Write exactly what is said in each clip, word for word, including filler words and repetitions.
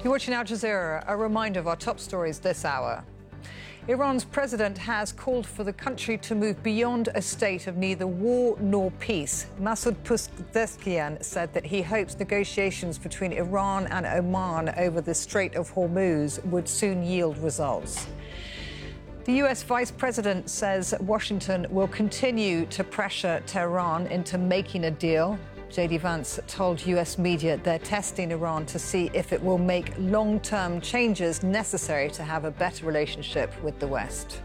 You're watching Al Jazeera. A reminder of our top stories this hour. Iran's president has called for the country to move beyond a state of neither war nor peace. Masoud Pezeshkian said that he hopes negotiations between Iran and Oman over the Strait of Hormuz would soon yield results. The U S Vice President says Washington will continue to pressure Tehran into making a deal. J D Vance told U S media they're testing Iran to see if it will make long-term changes necessary to have a better relationship with the West.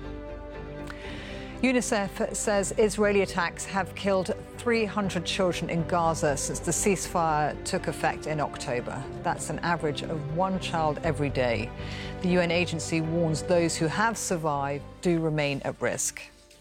UNICEF says Israeli attacks have killed three hundred children in Gaza since the ceasefire took effect in October. That's an average of one child every day. The U N agency warns those who have survived do remain at risk.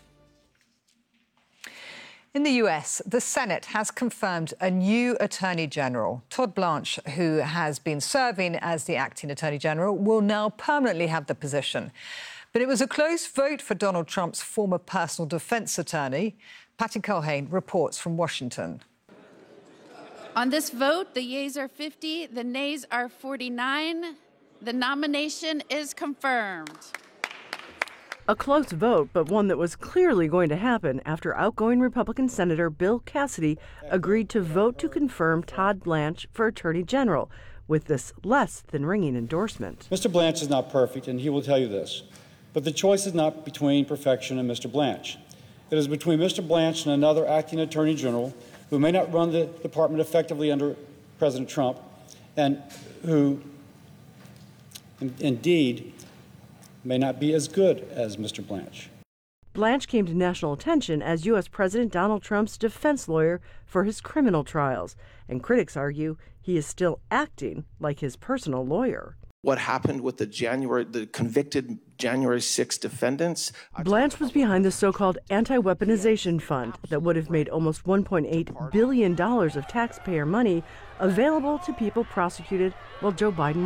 In the U S, the Senate has confirmed a new Attorney General. Todd Blanche, who has been serving as the acting Attorney General, will now permanently have the position. But it was a close vote for Donald Trump's former personal defense attorney. Patty Culhane reports from Washington. On this vote, the yeas are fifty, the nays are forty-nine. The nomination is confirmed. A close vote, but one that was clearly going to happen after outgoing Republican Senator Bill Cassidy agreed to vote to confirm Todd Blanche for Attorney General with this less than ringing endorsement. Mister Blanche is not perfect, and he will tell you this. But the choice is not between perfection and Mister Blanche. It is between Mister Blanche and another acting Attorney General who may not run the department effectively under President Trump and who, in- indeed, may not be as good as Mister Blanche. Blanche came to national attention as U S President Donald Trump's defense lawyer for his criminal trials, and critics argue he is still acting like his personal lawyer. What happened with the January, the convicted January sixth defendants? Blanche was behind the so-called anti-weaponization fund that would have made almost one point eight billion dollars of taxpayer money available to people prosecuted while Joe Biden